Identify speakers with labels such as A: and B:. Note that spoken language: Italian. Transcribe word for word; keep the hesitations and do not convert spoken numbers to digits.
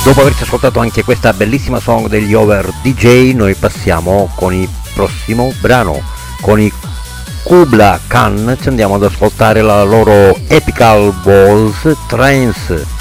A: Dopo averci ascoltato anche questa bellissima song degli Over D J, noi passiamo con il prossimo brano, con i Kubla Khan. Ci andiamo ad ascoltare la loro Epical Balls Trance.